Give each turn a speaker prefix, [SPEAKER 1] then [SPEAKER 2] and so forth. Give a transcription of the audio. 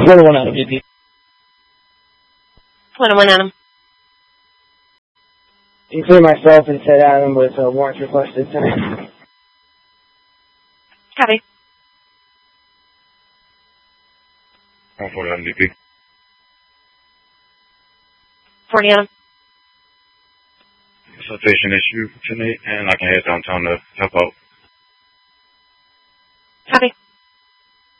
[SPEAKER 1] Florida 1 Adam, VP.
[SPEAKER 2] Florida 1 Adam.
[SPEAKER 1] Include myself and said Adam with warrants requested.
[SPEAKER 2] Copy.
[SPEAKER 3] 140 Adam, VP.
[SPEAKER 2] 40 Adam.
[SPEAKER 3] Citation issue tonight, and I can head downtown to help out.